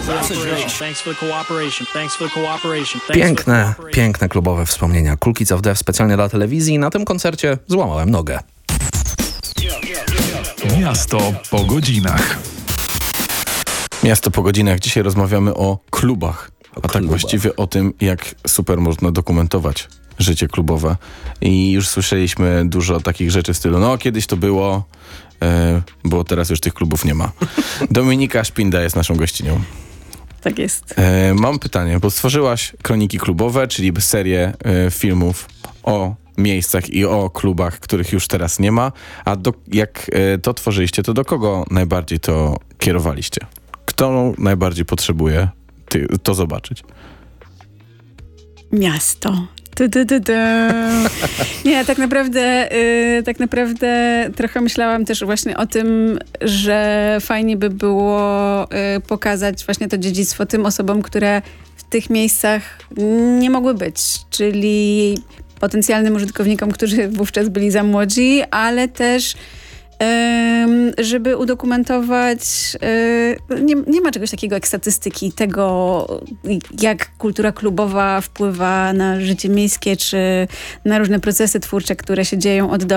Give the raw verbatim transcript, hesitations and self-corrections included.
Piękne, piękne klubowe wspomnienia. Cool Kids of Death specjalnie dla telewizji. Na tym koncercie złamałem nogę. Miasto po godzinach. Miasto po godzinach. Dzisiaj rozmawiamy o klubach. A tak właściwie o tym, jak super można dokumentować życie klubowe. I już słyszeliśmy dużo takich rzeczy w stylu, no kiedyś to było, e, bo teraz już tych klubów nie ma. Dominika Szpinda jest naszą gościnią. Tak jest. E, mam pytanie, bo stworzyłaś Kroniki Klubowe, czyli serię e, filmów o miejscach i o klubach, których już teraz nie ma. A do, jak e, to tworzyliście, to do kogo najbardziej to kierowaliście? Kto najbardziej potrzebuje ty, to zobaczyć? Miasto. Du, du, du, du. Nie, tak naprawdę, yy, tak naprawdę trochę myślałam też właśnie o tym, że fajnie by było yy, pokazać właśnie to dziedzictwo tym osobom, które w tych miejscach nie mogły być, czyli potencjalnym użytkownikom, którzy wówczas byli za młodzi, ale też żeby udokumentować, nie, nie ma czegoś takiego jak statystyki tego, jak kultura klubowa wpływa na życie miejskie, czy na różne procesy twórcze, które się dzieją oddolnie.